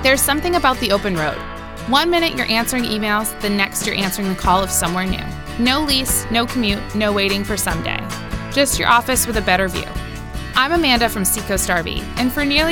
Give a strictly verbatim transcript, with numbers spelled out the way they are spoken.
There's something about the open road. One minute you're answering emails, the next you're answering the call of somewhere new. No lease, no commute, no waiting for someday. Just your office with a better view. I'm Amanda from Seacoast R V, and for nearly